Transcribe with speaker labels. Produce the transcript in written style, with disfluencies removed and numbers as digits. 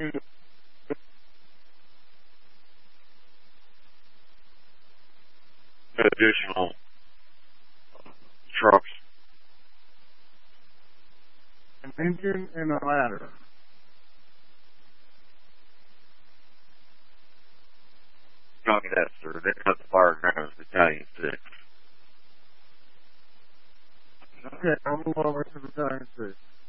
Speaker 1: additional trucks.
Speaker 2: An engine and a ladder.
Speaker 1: Copy that, sir. They cut the fire grounds, Battalion 6.
Speaker 2: Okay, I'll move over to Battalion 6.